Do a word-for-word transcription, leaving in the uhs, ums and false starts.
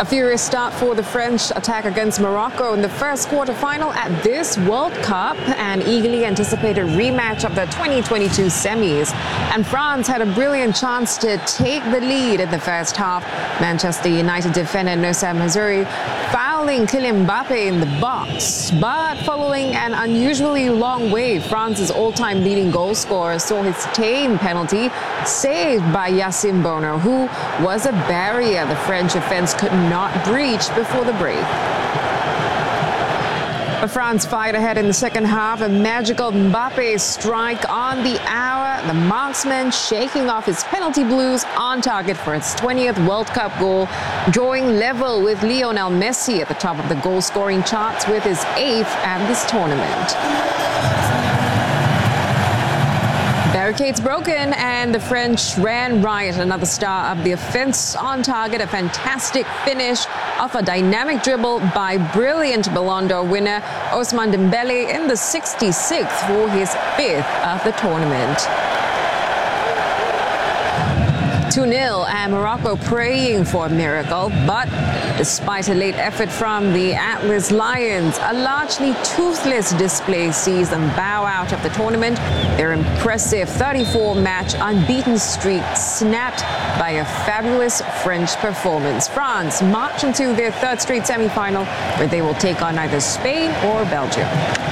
A furious start for the French attack against Morocco in the first quarterfinal at this World Cup, an eagerly anticipated rematch of the twenty twenty-two semis. And France had a brilliant chance to take the lead in the first half. Manchester United defender Noussair Mazraoui fouling Kylian Mbappe in the box. But following an unusually long wait, France's all-time leading goal scorer saw his tame penalty saved by Yassine Bounou, who was a barrier the French defense could not breach before the break. But France fired ahead in the second half. A magical Mbappe strike on the hour. The marksman shaking off his penalty blues on target for his twentieth World Cup goal, drawing level with Lionel Messi at the top of the goal-scoring charts with his eighth at this tournament. Barricades broken and the French ran riot. Another star of the offense on target. A fantastic finish off a dynamic dribble by brilliant Ballon d'Or winner Ousmane Dembélé in the sixty-sixth for his fifth of the tournament. two nil and Morocco praying for a miracle, but despite a late effort from the Atlas Lions, a largely toothless display sees them bow out of the tournament. Their impressive thirty-four match unbeaten streak snapped by a fabulous French performance. France march into their third straight semi-final, where they will take on either Spain or Belgium.